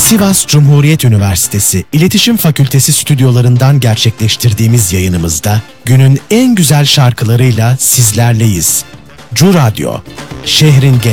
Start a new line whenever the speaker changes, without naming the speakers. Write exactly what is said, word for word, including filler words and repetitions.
Sivas Cumhuriyet Üniversitesi İletişim Fakültesi stüdyolarından gerçekleştirdiğimiz yayınımızda günün en güzel şarkılarıyla sizlerleyiz. Cu Radyo, şehrin genç